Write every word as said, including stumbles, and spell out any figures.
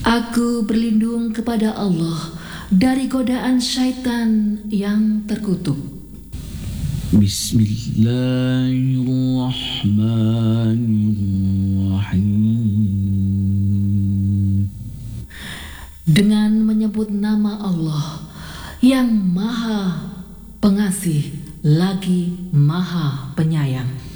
Aku berlindung kepada Allah dari godaan syaitan yang terkutuk. Bismillahirrahmanirrahim. Dengan menyebut nama Allah yang Maha Pengasih lagi Maha Penyayang.